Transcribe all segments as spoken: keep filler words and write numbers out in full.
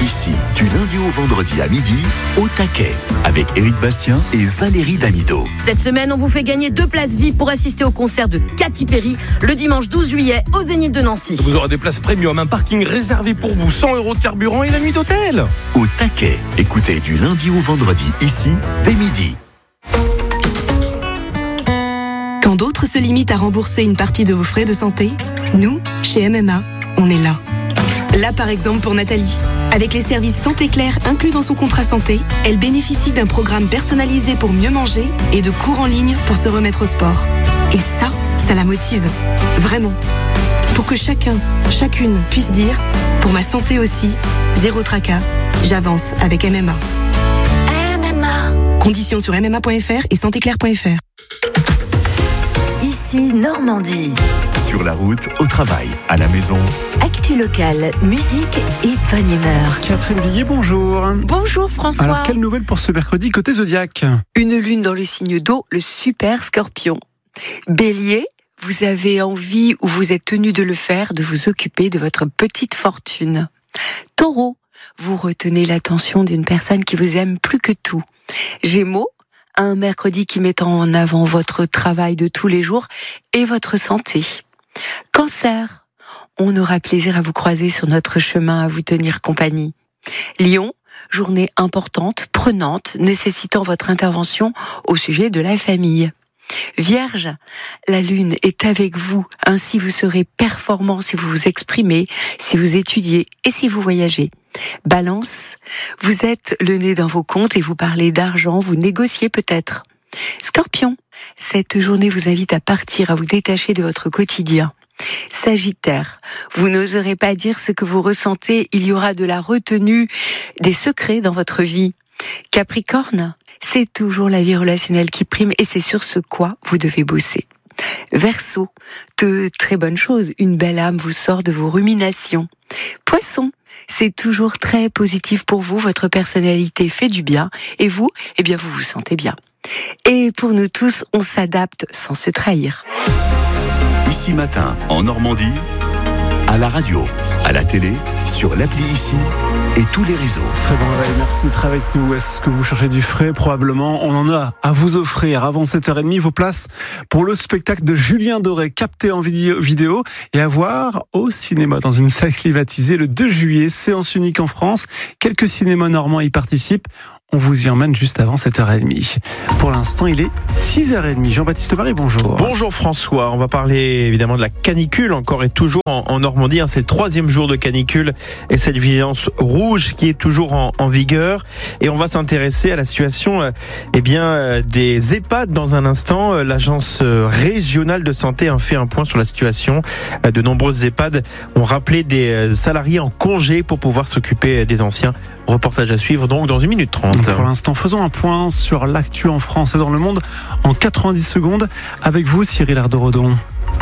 Ici, du lundi au vendredi à midi, au taquet, avec Éric Bastien et Valérie Damido. Cette semaine, on vous fait gagner deux places V I P pour assister au concert de Katy Perry le dimanche douze juillet au Zénith de Nancy. Vous aurez des places premium, un parking réservé pour vous, cent euros de carburant et la nuit d'hôtel. Au taquet, écoutez du lundi au vendredi, ici, dès midi. Quand d'autres se limitent à rembourser une partie de vos frais de santé, nous, chez M M A, on est là. Là, par exemple, pour Nathalie. Avec les services Santé Claire inclus dans son contrat santé, elle bénéficie d'un programme personnalisé pour mieux manger et de cours en ligne pour se remettre au sport. Et ça, ça la motive. Vraiment. Pour que chacun, chacune puisse dire, pour ma santé aussi, zéro tracas, j'avance avec M M A. M M A. Conditions sur m m a point f r et santé claire point f r. Ici Normandie. Sur la route, au travail, à la maison. Actu locale, musique et bonne humeur. Catherine Villiers, bonjour. Bonjour François. Alors, quelle nouvelle pour ce mercredi côté Zodiac ? Une lune dans le signe d'eau, le super Scorpion. Bélier, vous avez envie ou vous êtes tenu de le faire, de vous occuper de votre petite fortune. Taureau, vous retenez l'attention d'une personne qui vous aime plus que tout. Gémeaux, un mercredi qui met en avant votre travail de tous les jours et votre santé. Cancer, on aura plaisir à vous croiser sur notre chemin, à vous tenir compagnie. Lion, journée importante, prenante, nécessitant votre intervention au sujet de la famille. Vierge, la lune est avec vous, ainsi vous serez performant si vous vous exprimez, si vous étudiez et si vous voyagez. Balance, vous êtes le nez dans vos comptes et vous parlez d'argent, vous négociez peut-être. Scorpion, cette journée vous invite à partir, à vous détacher de votre quotidien. Sagittaire, vous n'oserez pas dire ce que vous ressentez, il y aura de la retenue, des secrets dans votre vie. Capricorne, c'est toujours la vie relationnelle qui prime et c'est sur ce quoi vous devez bosser. Verseau, de très bonnes choses, une belle âme vous sort de vos ruminations. Poisson, c'est toujours très positif pour vous, votre personnalité fait du bien et vous, eh bien vous vous sentez bien. Et pour nous tous, on s'adapte sans se trahir. Ici matin, en Normandie, à la radio, à la télé, sur l'appli Ici et tous les réseaux. Très bon réveil, merci d'être avec nous. Est-ce que vous cherchez du frais ? Probablement. On en a à vous offrir avant sept heures trente vos places pour le spectacle de Julien Doré, capté en vidéo et à voir au cinéma dans une salle climatisée le deux juillet, séance unique en France. Quelques cinémas normands y participent. On vous y emmène juste avant sept heures trente. Pour l'instant, il est six heures trente. Jean-Baptiste Marie, bonjour. Bonjour François, on va parler évidemment de la canicule encore et toujours en, en Normandie. C'est le troisième jour de canicule et cette vigilance rouge qui est toujours en, en vigueur. Et on va s'intéresser à la situation eh bien, des EHPAD dans un instant. L'agence régionale de santé a fait un point sur la situation. De nombreuses EHPAD ont rappelé des salariés en congé pour pouvoir s'occuper des anciens. Reportage à suivre donc dans une minute trente. Pour l'instant, faisons un point sur l'actu en France et dans le monde en quatre-vingt-dix secondes avec vous, Cyril Ardorodon.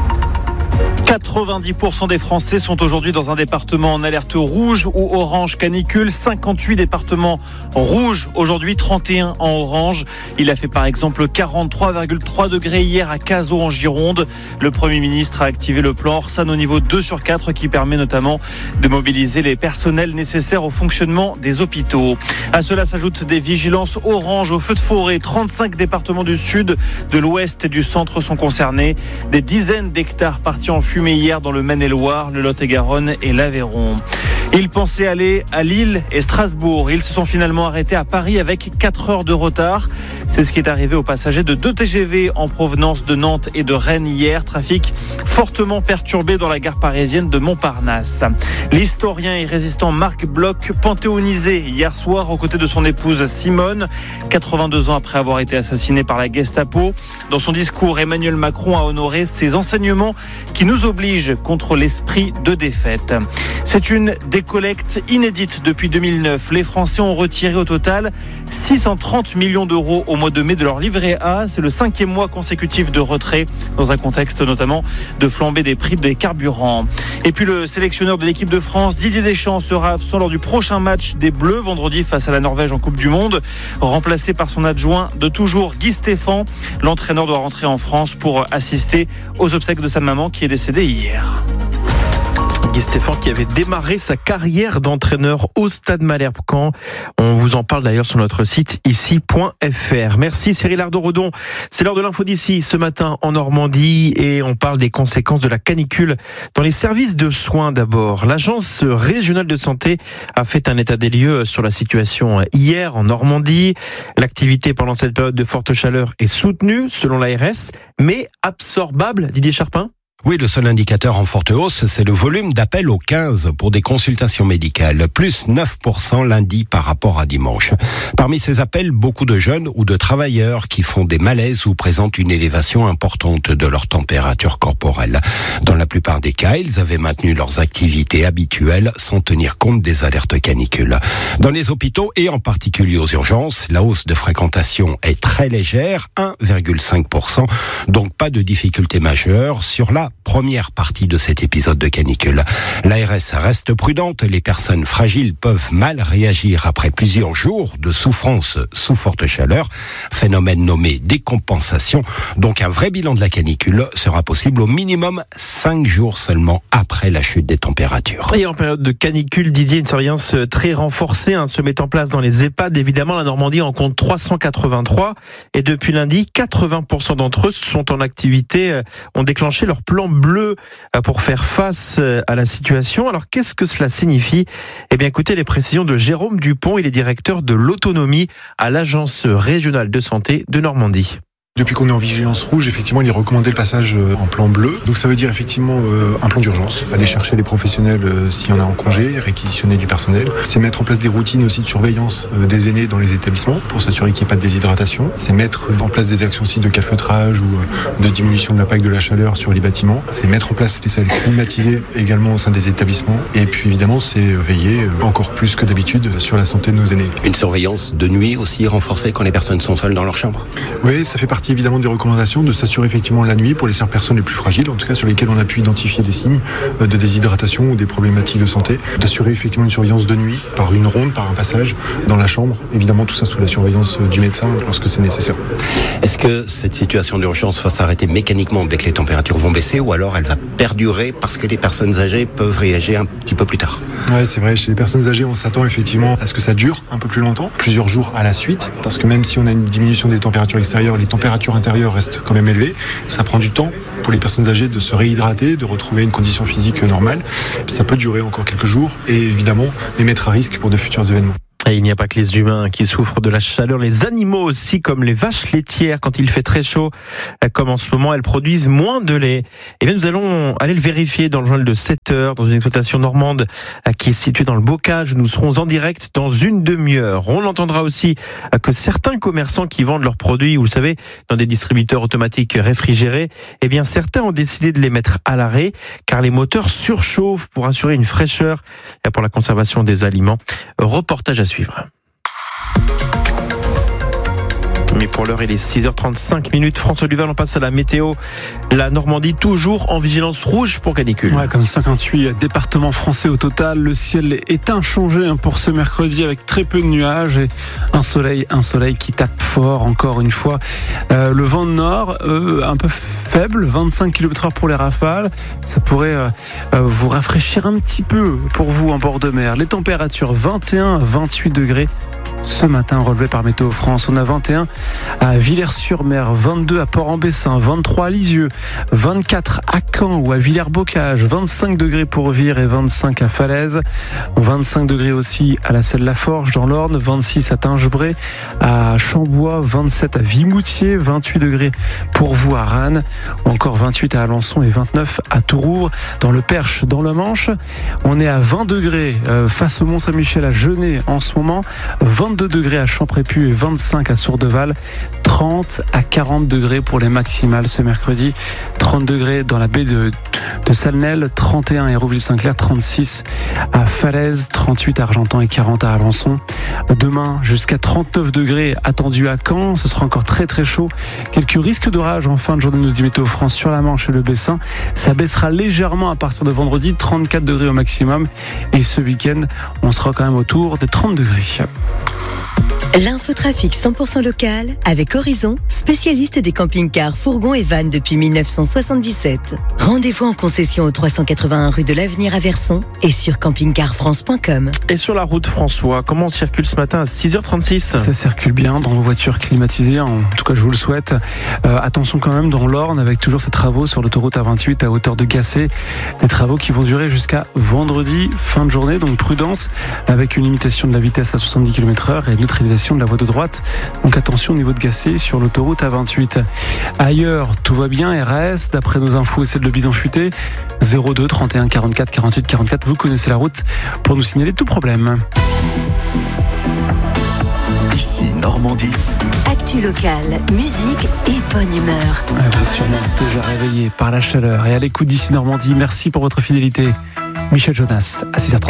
quatre-vingt-dix pour cent des Français sont aujourd'hui dans un département en alerte rouge ou orange canicule. cinquante-huit départements rouges aujourd'hui, trente et un en orange. Il a fait par exemple quarante-trois virgule trois degrés hier à Cazaux en Gironde. Le Premier ministre a activé le plan Orsan au niveau deux sur quatre qui permet notamment de mobiliser les personnels nécessaires au fonctionnement des hôpitaux. À cela s'ajoutent des vigilances orange au feu de forêt. trente-cinq départements du sud, de l'ouest et du centre sont concernés. Des dizaines d'hectares partis en fumée hier dans le Maine-et-Loire, le Lot-et-Garonne et l'Aveyron. Ils pensaient aller à Lille et Strasbourg. Ils se sont finalement arrêtés à Paris avec quatre heures de retard. C'est ce qui est arrivé aux passagers de deux T G V en provenance de Nantes et de Rennes hier. Trafic fortement perturbé dans la gare parisienne de Montparnasse. L'historien et résistant Marc Bloch, panthéonisé hier soir aux côtés de son épouse Simone, quatre-vingt-deux ans après avoir été assassiné par la Gestapo. Dans son discours, Emmanuel Macron a honoré ses enseignements qui nous obligent contre l'esprit de défaite. C'est une décollecte inédite depuis deux mille neuf. Les Français ont retiré au total six cent trente millions d'euros au mois de mai de leur livret A. C'est le cinquième mois consécutif de retrait dans un contexte notamment de flambée des prix des carburants. Et puis le sélectionneur de l'équipe de France, Didier Deschamps, sera absent lors du prochain match des Bleus vendredi face à la Norvège en Coupe du Monde. Remplacé par son adjoint de toujours, Guy Stéphane, l'entraîneur doit rentrer en France pour assister aux obsèques de sa maman qui est décédée hier. Guy Stéphane qui avait démarré sa carrière d'entraîneur au Stade Malherbe Caen. On vous en parle d'ailleurs sur notre site ici point f r. Merci Cyril Ardo-Redon. C'est l'heure de l'info d'ici ce matin en Normandie et on parle des conséquences de la canicule dans les services de soins d'abord. L'Agence régionale de santé a fait un état des lieux sur la situation hier en Normandie. L'activité pendant cette période de forte chaleur est soutenue selon l'A R S, mais absorbable, Didier Charpin? Oui, le seul indicateur en forte hausse, c'est le volume d'appels au quinze pour des consultations médicales, plus neuf pour cent lundi par rapport à dimanche. Parmi ces appels, beaucoup de jeunes ou de travailleurs qui font des malaises ou présentent une élévation importante de leur température corporelle. Dans la plupart des cas, ils avaient maintenu leurs activités habituelles sans tenir compte des alertes canicules. Dans les hôpitaux et en particulier aux urgences, la hausse de fréquentation est très légère, un virgule cinq pour cent, donc pas de difficultés majeures sur la première partie de cet épisode de canicule. L'A R S reste prudente, les personnes fragiles peuvent mal réagir après plusieurs jours de souffrance sous forte chaleur, phénomène nommé décompensation. Donc un vrai bilan de la canicule sera possible au minimum cinq jours seulement après la chute des températures. Et en période de canicule, Didier, une surveillance très renforcée hein, se met en place dans les EHPAD. Évidemment, la Normandie en compte trois cent quatre-vingt-trois et depuis lundi, quatre-vingts pour cent d'entre eux sont en activité, euh, ont déclenché leur plan bleu pour faire face à la situation. Alors qu'est-ce que cela signifie ? Eh bien écoutez les précisions de Jérôme Dupont, il est directeur de l'autonomie à l'Agence régionale de santé de Normandie. Depuis qu'on est en vigilance rouge, effectivement, il est recommandé le passage en plan bleu. Donc ça veut dire effectivement euh, un plan d'urgence, aller chercher les professionnels euh, s'il y en a en congé, réquisitionner du personnel. C'est mettre en place des routines aussi de surveillance euh, des aînés dans les établissements pour s'assurer qu'il n'y ait pas de déshydratation. C'est mettre en place des actions aussi de calfeutrage ou euh, de diminution de l'impact de la chaleur sur les bâtiments. C'est mettre en place les salles climatisées également au sein des établissements. Et puis évidemment, c'est veiller euh, encore plus que d'habitude sur la santé de nos aînés. Une surveillance de nuit aussi renforcée quand les personnes sont seules dans leur chambre ? Oui, ça fait partie évidemment des recommandations de s'assurer effectivement la nuit pour les personnes les plus fragiles, en tout cas sur lesquelles on a pu identifier des signes de déshydratation ou des problématiques de santé, d'assurer effectivement une surveillance de nuit par une ronde, par un passage dans la chambre, évidemment tout ça sous la surveillance du médecin lorsque c'est nécessaire. Est-ce que cette situation d'urgence va s'arrêter mécaniquement dès que les températures vont baisser ou alors elle va perdurer parce que les personnes âgées peuvent réagir un petit peu plus tard ? Ouais, c'est vrai, chez les personnes âgées on s'attend effectivement à ce que ça dure un peu plus longtemps, plusieurs jours à la suite, parce que même si on a une diminution des températures extérieures, les températures intérieures restent quand même élevées. Ça prend du temps pour les personnes âgées de se réhydrater, de retrouver une condition physique normale. Ça peut durer encore quelques jours et évidemment les mettre à risque pour de futurs événements. Et il n'y a pas que les humains qui souffrent de la chaleur, les animaux aussi, comme les vaches laitières, quand il fait très chaud, comme en ce moment, elles produisent moins de lait. Et bien nous allons aller le vérifier dans le journal de sept heures, dans une exploitation normande qui est située dans le Bocage. Nous serons en direct dans une demi-heure. On entendra aussi que certains commerçants qui vendent leurs produits, vous le savez, dans des distributeurs automatiques réfrigérés, eh bien certains ont décidé de les mettre à l'arrêt, car les moteurs surchauffent pour assurer une fraîcheur et pour la conservation des aliments. Reportage à suivre. Mais pour l'heure, il est six heures trente-cinq minutes. François Duval, on passe à la météo. La Normandie, toujours en vigilance rouge pour canicule. Ouais, comme cinquante-huit départements français au total. Le ciel est inchangé pour ce mercredi avec très peu de nuages et un soleil, un soleil qui tape fort encore une fois. Euh, le vent de nord, euh, un peu faible, vingt-cinq kilomètres heure pour les rafales. Ça pourrait euh, vous rafraîchir un petit peu pour vous en bord de mer. Les températures vingt et un à vingt-huit degrés. Ce matin, relevé par Météo France, on a vingt et un à Villers-sur-Mer, vingt-deux à Port-en-Bessin, vingt-trois à Lisieux, vingt-quatre à Caen ou à Villers-Bocage, vingt-cinq degrés pour Vire et vingt-cinq à Falaise, vingt-cinq degrés aussi à la Selle-la-Forge dans l'Orne, vingt-six à Tingebray, à Chambois, vingt-sept à Vimoutier, vingt-huit degrés pour vous à Rannes, ou encore vingt-huit à Alençon et vingt-neuf à Tourouvre. Dans le Perche, dans le Manche, on est à vingt degrés face au Mont-Saint-Michel à Genêt en ce moment, vingt-deux degrés à Champrépus et vingt-cinq à Sourdeval, trente à quarante degrés pour les maximales ce mercredi, trente degrés dans la baie de, de Salnel, trente et un à Hérouville-Saint-Clair, trente-six à Falaise, trente-huit à Argentan et quarante à Alençon. Demain, jusqu'à trente-neuf degrés attendus à Caen, ce sera encore très très chaud. Quelques risques d'orage en fin de journée, nous dit Météo France, sur la Manche et le Bessin. Ça baissera légèrement à partir de vendredi, trente-quatre degrés au maximum. Et ce week-end, on sera quand même autour des trente degrés. L'infotrafic cent pour cent local avec Horizon, spécialiste des camping-cars, fourgons et vannes depuis mille neuf cent soixante-dix-sept. Rendez-vous en concession au trois cent quatre-vingt-un rue de l'Avenir à Verson et sur camping car france point com. Et sur la route, François, comment on circule ce matin à six heures trente-six ? Ça circule bien dans vos voitures climatisées, en tout cas je vous le souhaite. Euh, attention quand même dans l'Orne avec toujours ces travaux sur l'autoroute A vingt-huit à hauteur de Gacé. Des travaux qui vont durer jusqu'à vendredi, fin de journée, donc prudence avec une limitation de la vitesse à soixante-dix kilomètres heure et une neutralisation de la voie de droite. Donc attention au niveau de Gacé sur l'autoroute A vingt-huit. Ailleurs, tout va bien, R A S, d'après nos infos et celles de Bison Futé, zéro deux trente et un quarante-quatre quarante-huit quarante-quatre. Vous connaissez la route pour nous signaler tout problème. Ici Normandie. Actu locale, musique et bonne humeur. Vous êtes sûrement déjà réveillé par la chaleur et à l'écoute d'ici Normandie. Merci pour votre fidélité. Michel Jonas à six heures trente.